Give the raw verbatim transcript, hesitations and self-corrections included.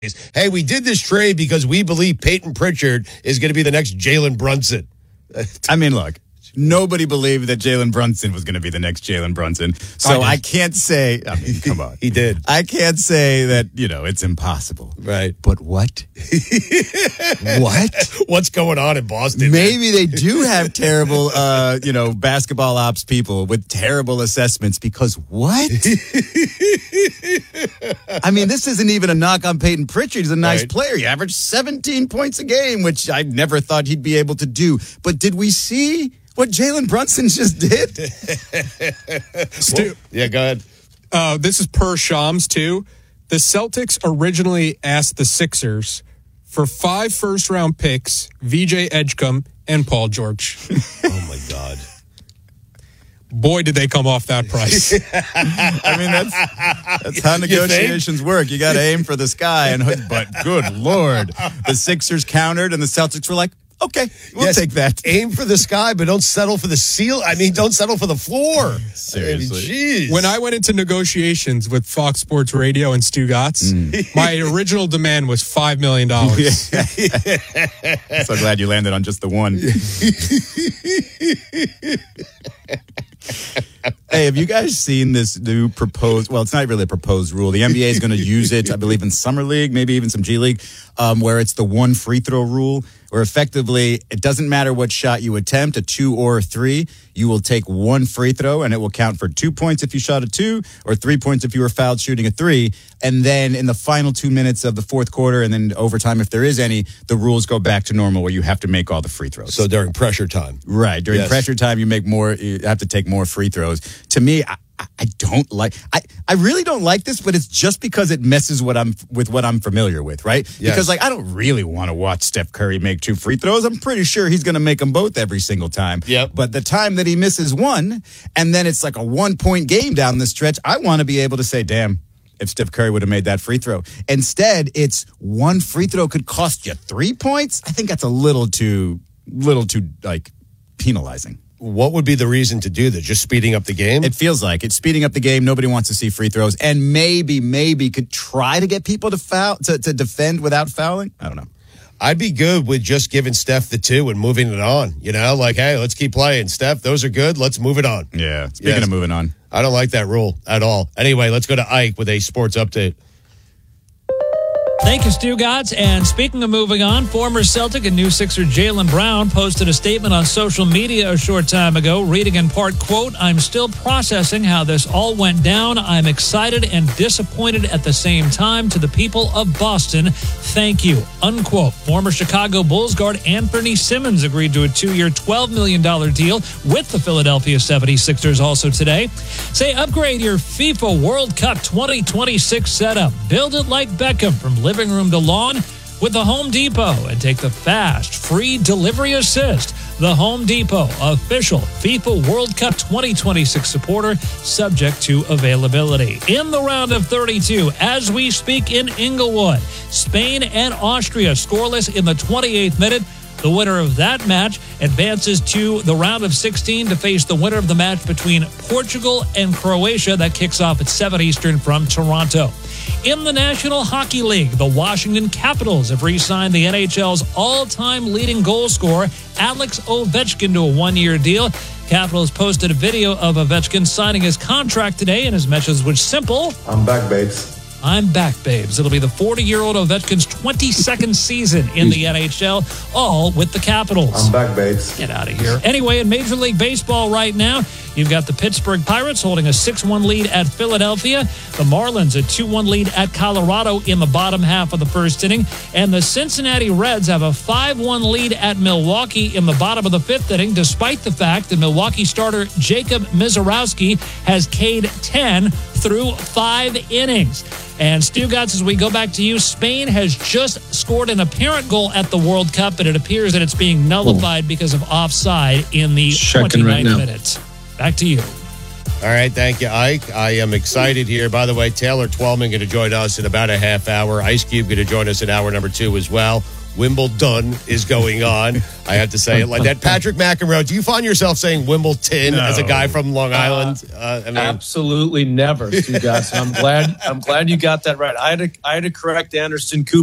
Hey, we did this trade because we believe Peyton Pritchard is going to be the next Jalen Brunson. I mean, look, nobody believed that Jalen Brunson was going to be the next Jalen Brunson. So I, I can't say, I mean, come on. He did. I can't say that, you know, it's impossible. Right. But what? What? What's going on in Boston? Maybe they do have terrible, uh, you know, basketball ops people with terrible assessments because what? I mean, this isn't even a knock on Peyton Pritchard. He's a nice Right. player. player. He averaged seventeen points a game, which I never thought he'd be able to do. But did we see what Jalen Brunson just did? Stu, Yeah, go ahead. uh, this is per Shams, too. The Celtics originally asked the Sixers for five first-round picks, V J Edgecombe, and Paul George. Oh, my God. Boy, did they come off that price. I mean, that's that's how negotiations work. You got to aim for the sky. And but good Lord, the Sixers countered, and the Celtics were like, okay, we'll Yes, take that. Aim for the sky, but don't settle for the seal. I mean, don't settle for the floor. Seriously. Jeez. When I went into negotiations with Fox Sports Radio and Stu Gatz, my original demand was five million dollars. I'm so glad you landed on just the one. Hey, have you guys seen this new proposed, well, it's not really a proposed rule. The N B A is going to use it, I believe, in Summer League, maybe even some G League, um, where it's the one free throw rule, where effectively it doesn't matter what shot you attempt, a two or a three, you will take one free throw and it will count for two points if you shot a two or three points if you were fouled shooting a three. And then in the final two minutes of the fourth quarter and then overtime, if there is any, the rules go back to normal where you have to make all the free throws. So during pressure time. Right. During Yes. pressure time, you make more, you have to take more free throws. To me, I, I don't like, I, I really don't like this, but it's just because it messes what I'm with what I'm familiar with, right? Yes. Because like, I don't really want to watch Steph Curry make two free throws. I'm pretty sure he's going to make them both every single time. Yep. But the time that he misses one, and then it's like a one point game down the stretch, I want to be able to say, damn, if Steph Curry would have made that free throw. Instead, it's one free throw could cost you three points. I think that's a little too, little too like penalizing. What would be the reason to do that? Just speeding up the game? It feels like it's speeding up the game. Nobody wants to see free throws, and maybe, maybe could try to get people to foul to, to defend without fouling. I don't know. I'd be good with just giving Steph the two and moving it on. You know, like, hey, let's keep playing. Steph, those are good. Let's move it on. Yeah. Speaking Yes. of moving on, I don't like that rule at all. Anyway, let's go to Ike with a sports update. Thank you, Stu Gatz. And speaking of moving on, former Celtic and new Sixer Jaylen Brown posted a statement on social media a short time ago, reading in part, quote, "I'm still processing how this all went down. I'm excited and disappointed at the same time. To the people of Boston, thank you," unquote. Former Chicago Bulls guard Anthony Simmons agreed to a two-year, twelve million dollars deal with the Philadelphia seventy-sixers also today. Say, upgrade your FIFA World Cup twenty twenty-six setup. Build it like Beckham from living room to lawn with the Home Depot and take the fast, free delivery assist. The Home Depot, official FIFA World Cup twenty twenty-six supporter, subject to availability. In the round of thirty-two, as we speak in Inglewood, Spain and Austria scoreless in the twenty-eighth minute. The winner of that match advances to the round of sixteen to face the winner of the match between Portugal and Croatia. That kicks off at seven Eastern from Toronto. In the National Hockey League, the Washington Capitals have re-signed the N H L's all-time leading goal scorer, Alex Ovechkin, to a one-year deal. Capitals posted a video of Ovechkin signing his contract today, and his message was simple: I'm back, babes. I'm back, babes. It'll be the forty-year-old Ovechkin's twenty-second season in the N H L, all with the Capitals. I'm back, babes. Get out of here. Anyway, in Major League Baseball right now, you've got the Pittsburgh Pirates holding a six one lead at Philadelphia. The Marlins a two one lead at Colorado in the bottom half of the first inning. And the Cincinnati Reds have a five one lead at Milwaukee in the bottom of the fifth inning, despite the fact that Milwaukee starter Jacob Mizorowski has K'd ten through five innings. And Stu Gatz, as we go back to you, Spain has just scored an apparent goal at the World Cup, but it appears that it's being nullified because of offside in the Checking right twenty-ninth now. minute. Back to you. All right, thank you, Ike. I am excited here. By the way, Taylor Twellman going to join us in about a half hour. Ice Cube going to join us in hour number two as well. Wimbledon is going on. I have to say it like that. Patrick McEnroe, do you find yourself saying Wimbledon No. as a guy from Long Island? Uh, I mean, Absolutely never, Stu Gatson. I'm glad. I'm glad you got that right. I had to. I had to correct Anderson Cooper.